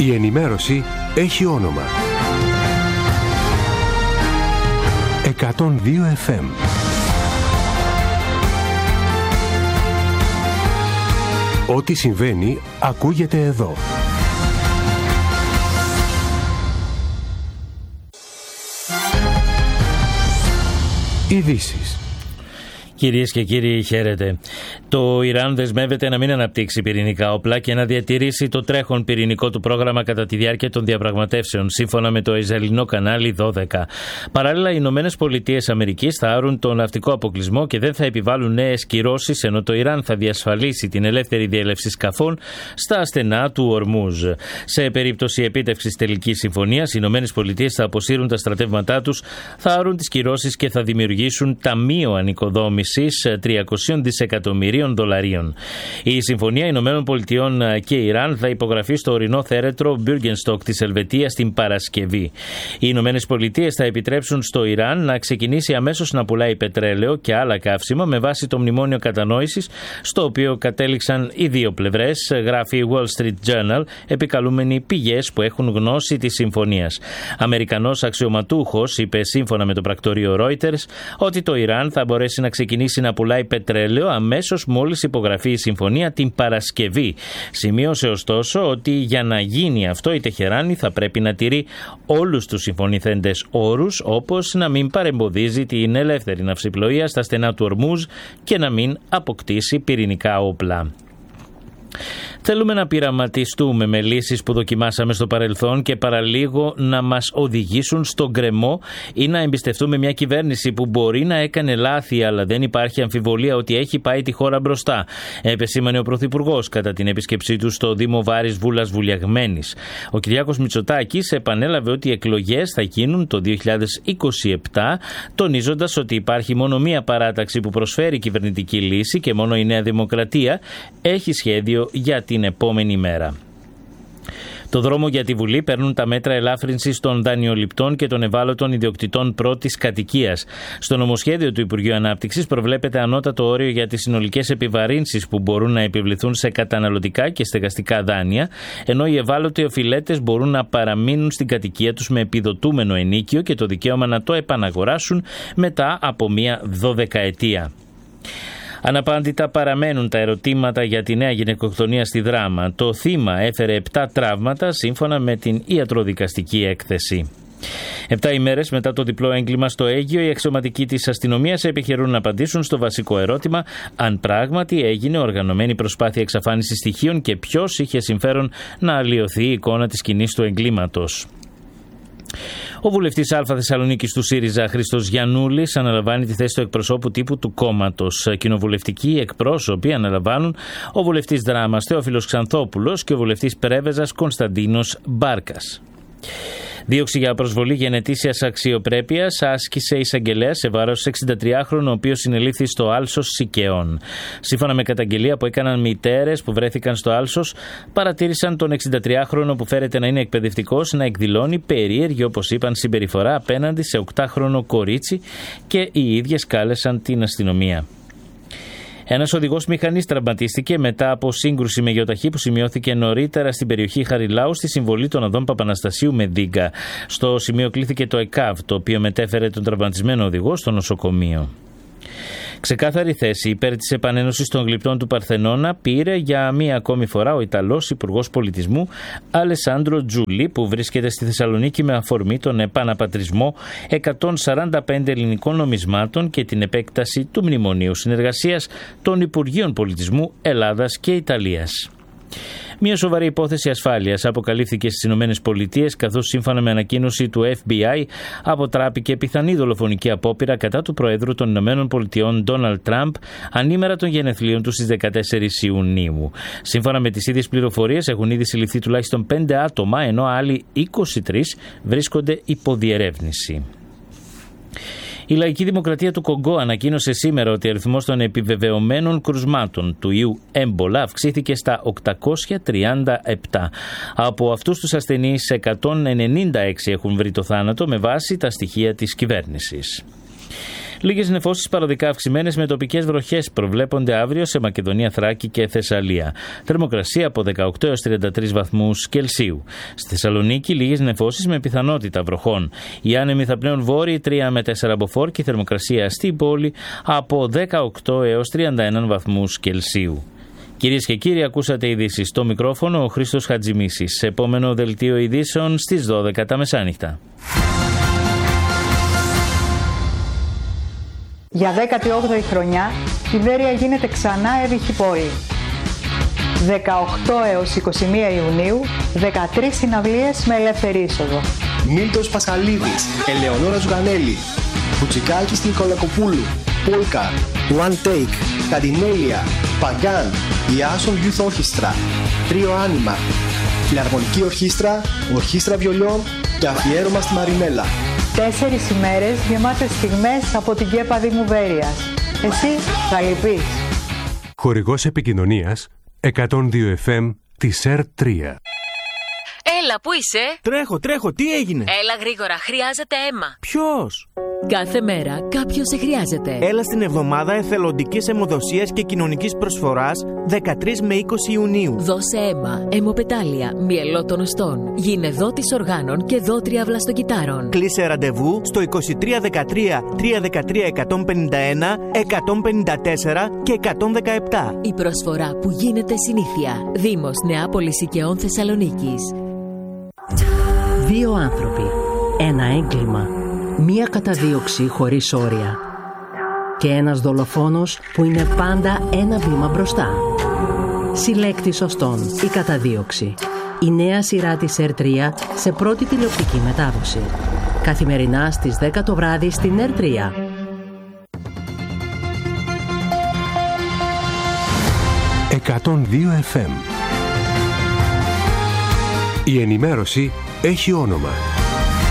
Η ενημέρωση έχει όνομα. 102 FM. Ό,τι συμβαίνει ακούγεται εδώ. Ειδήσεις. Κυρίες και κύριοι, χαίρετε. Το Ιράν δεσμεύεται να μην αναπτύξει πυρηνικά όπλα και να διατηρήσει το τρέχον πυρηνικό του πρόγραμμα κατά τη διάρκεια των διαπραγματεύσεων, σύμφωνα με το Ισραηλινό κανάλι 12. Παράλληλα, οι Ηνωμένες Πολιτείες Αμερικής θα άρουν τον ναυτικό αποκλεισμό και δεν θα επιβάλλουν νέες κυρώσεις, ενώ το Ιράν θα διασφαλίσει την ελεύθερη διέλευση σκαφών στα στενά του Ορμούζ. Σε περίπτωση επίτευξης τελικής συμφωνίας, οι Ηνωμένες Πολιτείες θα αποσύρουν τα στρατεύματά τους, θα άρουν τις κυρώσεις και θα δημιουργήσουν ταμείο ανοικοδόμησης 300 δισεκατομμυρίων δολαρίων. Η Συμφωνία Ηνωμένων Πολιτειών και Ιράν θα υπογραφεί στο ορεινό θέρετρο Μπιργκενστοκ της Ελβετίας την Παρασκευή. Οι Ηνωμένες Πολιτείες θα επιτρέψουν στο Ιράν να ξεκινήσει αμέσως να πουλάει πετρέλαιο και άλλα καύσιμα με βάση το μνημόνιο κατανόησης, στο οποίο κατέληξαν οι δύο πλευρές, γράφει η Wall Street Journal, επικαλούμενοι πηγές που έχουν γνώση της συμφωνίας. Αμερικανός αξιωματούχος είπε σύμφωνα με το πρακτορείο Reuters ότι το Ιράν θα μπορέσει να ξεκινήσει να πουλάει πετρέλαιο αμέσως μόλις υπογραφεί η συμφωνία την Παρασκευή. Σημείωσε ωστόσο ότι για να γίνει αυτό η Τεχεράνη θα πρέπει να τηρεί όλους τους συμφωνηθέντες όρους, όπως να μην παρεμποδίζει την ελεύθερη ναυσιπλοεία στα στενά του Ορμούζ και να μην αποκτήσει πυρηνικά όπλα. Θέλουμε να πειραματιστούμε με λύσεις που δοκιμάσαμε στο παρελθόν και παραλίγο να μας οδηγήσουν στον γκρεμό ή να εμπιστευτούμε μια κυβέρνηση που μπορεί να έκανε λάθη, αλλά δεν υπάρχει αμφιβολία ότι έχει πάει τη χώρα μπροστά, επεσήμανε ο Πρωθυπουργός κατά την επίσκεψή του στο Δήμο Βάρης Βούλας Βουλιαγμένης. Ο Κυριάκος Μητσοτάκης επανέλαβε ότι οι εκλογές θα γίνουν το 2027, τονίζοντας ότι υπάρχει μόνο μία παράταξη που προσφέρει κυβερνητική λύση και μόνο η Νέα Δημοκρατία έχει σχέδιο για την επόμενη μέρα. Το δρόμο για τη Βουλή παίρνουν τα μέτρα ελάφρυνσης των δανειοληπτών και των ευάλωτων ιδιοκτητών πρώτης κατοικίας. Στο νομοσχέδιο του Υπουργείου Ανάπτυξης προβλέπεται ανώτατο όριο για τις συνολικές επιβαρύνσεις που μπορούν να επιβληθούν σε καταναλωτικά και στεγαστικά δάνεια, ενώ οι ευάλωτοι οφειλέτες μπορούν να παραμείνουν στην κατοικία τους με επιδοτούμενο ενίκιο και το δικαίωμα να το επαναγοράσουν μετά από μία 12ετία. Αναπάντητα παραμένουν τα ερωτήματα για τη νέα γυναικοκτονία στη Δράμα. Το θύμα έφερε 7 τραύματα σύμφωνα με την ιατροδικαστική έκθεση. 7 ημέρες μετά το διπλό έγκλημα στο Αίγυο, οι αξιωματικοί της αστυνομίας επιχειρούν να απαντήσουν στο βασικό ερώτημα αν πράγματι έγινε οργανωμένη προσπάθεια εξαφάνισης στοιχείων και ποιος είχε συμφέρον να αλλοιωθεί η εικόνα της σκηνής του εγκλήματος. Ο βουλευτής Α Θεσσαλονίκης του ΣΥΡΙΖΑ, Χρήστος Γιαννούλης, αναλαμβάνει τη θέση του εκπροσώπου τύπου του κόμματος. Κοινοβουλευτικοί εκπρόσωποι αναλαμβάνουν ο βουλευτής Δράμας Θεόφιλος Ξανθόπουλος και ο βουλευτής Πρέβεζας Κωνσταντίνος Μπάρκας. Δίωξη για προσβολή γενετήσιας αξιοπρέπειας άσκησε εισαγγελέας σε βάρος 63χρονου, ο οποίος συνελήφθη στο Άλσος Σικαιών. Σύμφωνα με καταγγελία που έκαναν μητέρες που βρέθηκαν στο Άλσος, παρατήρησαν τον 63χρονο που φέρεται να είναι εκπαιδευτικός να εκδηλώνει περίεργη, όπως είπαν, συμπεριφορά απέναντι σε 8χρονο κορίτσι και οι ίδιες κάλεσαν την αστυνομία. Ένας οδηγός μηχανής τραυματίστηκε μετά από σύγκρουση με γεωταχή που σημειώθηκε νωρίτερα στην περιοχή Χαριλάου στη συμβολή των οδών Παπαναστασίου με Δίγκα. Στο σημείο κλήθηκε το ΕΚΑΒ, το οποίο μετέφερε τον τραυματισμένο οδηγό στο νοσοκομείο. Ξεκάθαρη θέση υπέρ της επανένωσης των γλυπτών του Παρθενώνα πήρε για μία ακόμη φορά ο Ιταλός Υπουργός Πολιτισμού Αλεσάντρο Τζούλι, που βρίσκεται στη Θεσσαλονίκη με αφορμή τον επαναπατρισμό 145 ελληνικών νομισμάτων και την επέκταση του Μνημονίου Συνεργασίας των Υπουργείων Πολιτισμού Ελλάδας και Ιταλίας. Μια σοβαρή υπόθεση ασφάλειας αποκαλύφθηκε στις ΗΠΑ, καθώς σύμφωνα με ανακοίνωση του FBI αποτράπηκε πιθανή δολοφονική απόπειρα κατά του Προέδρου των ΗΠΑ Ντόναλντ Τραμπ ανήμερα των γενεθλίων του στις 14 Ιουνίου. Σύμφωνα με τις ίδιες πληροφορίες έχουν ήδη συλληφθεί τουλάχιστον 5 άτομα, ενώ άλλοι 23 βρίσκονται υπό διερεύνηση. Η Λαϊκή Δημοκρατία του Κονγκό ανακοίνωσε σήμερα ότι ο αριθμός των επιβεβαιωμένων κρουσμάτων του ιού έμπολα αυξήθηκε στα 837. Από αυτούς τους ασθενείς 196 έχουν βρει το θάνατο με βάση τα στοιχεία της κυβέρνησης. Λίγες νεφώσεις παροδικά αυξημένες με τοπικές βροχές προβλέπονται αύριο σε Μακεδονία, Θράκη και Θεσσαλία. Θερμοκρασία από 18 έως 33 βαθμούς Κελσίου. Στη Θεσσαλονίκη λίγες νεφώσεις με πιθανότητα βροχών. Οι άνεμοι θα πνέουν βόρειοι 3 με 4 μποφόρ και η θερμοκρασία στην πόλη από 18 έως 31 βαθμούς Κελσίου. Κυρίες και κύριοι, ακούσατε ειδήσεις στο μικρόφωνο ο Χρήστος Χατζημίσης. Σε επόμενο δελτίο ειδήσεων στις 12 τα μεσάνυχτα. Για 18η χρονιά η Βέρεια γίνεται ξανά έβυχη πόλη. 18 έως 21 Ιουνίου, 13 συναυλίες με ελεύθερη είσοδο. Μίλτος Πασχαλίδης, Ελεονόρα Ζουγανέλη, Μπουτσικάκης Νικολακοπούλου, Πόλκα, One Take, Καντινέλια, Παγκάν, Ιάσον Youth Orchestra, Τρίο Άνιμα, Φιλαρμονική Ορχήστρα, Ορχήστρα Βιολιών και αφιέρωμα στη Μαρινέλα. 4 ημέρες γεμάτες στιγμές από την Κέπα Δήμου Βέρειας. Εσύ θα λυπείς. Χορηγός επικοινωνίας 102 FM της ΕΡΤ3. Έλα, πού είσαι? Τρέχω, τι έγινε? Έλα γρήγορα, χρειάζεται αίμα. Ποιος? Κάθε μέρα κάποιος σε χρειάζεται. Έλα στην εβδομάδα εθελοντικής αιμοδοσίας και κοινωνικής προσφοράς 13 με 20 Ιουνίου. Δώσε αίμα, αιμοπετάλια, μυελό των οστών, γίνε δότης οργάνων και δότρια βλαστοκυτάρων. Κλείσε ραντεβού στο 2313 313 151, 154 και 117. Η προσφορά που γίνεται συνήθεια. Δήμος Νεάπολης Οικαιών Θεσσαλονίκης. 2 άνθρωποι, ένα έγκλημα, μία καταδίωξη χωρίς όρια και ένας δολοφόνος που είναι πάντα ένα βήμα μπροστά. Συλλέκτης σωστών, η καταδίωξη. Η νέα σειρά της ΕΡΤ3 σε πρώτη τηλεοπτική μετάδοση. Καθημερινά στις 10 το βράδυ στην ΕΡΤ3. «102 FM». Η ενημέρωση έχει όνομα.